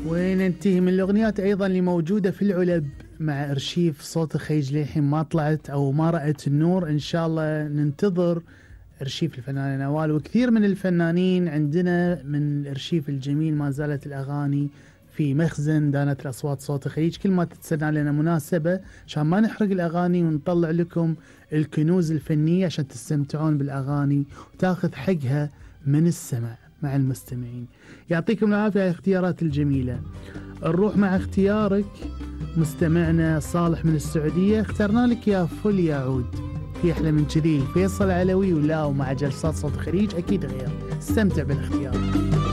وننتهي من الأغنيات أيضا اللي موجودة في العلب مع أرشيف صوت الخليج للحين ما طلعت أو ما رأت النور. إن شاء الله ننتظر أرشيف الفنان نوال، وكثير من الفنانين عندنا من الأرشيف الجميل ما زالت الأغاني في مخزن دانة الأصوات صوت الخليج. كل ما تتسنى لنا مناسبة عشان ما نحرق الأغاني ونطلع لكم الكنوز الفنية عشان تستمتعون بالأغاني وتاخذ حقها من السمع مع المستمعين. يعطيكم العافية على الاختيارات الجميلة. نروح مع اختيارك مستمعنا صالح من السعودية. اخترنا لك يا فل يا عود، في أحلى من كذي فيصل علوي ولا، ومع جلسات صوت الخليج أكيد غير. استمتع بالاختيار.